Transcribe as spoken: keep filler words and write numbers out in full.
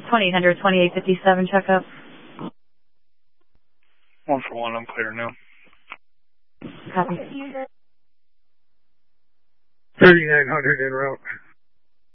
twenty-eight hundred, twenty-eight fifty-seven checkup. One for one, I'm clear now. Copy. thirty-nine hundred en route.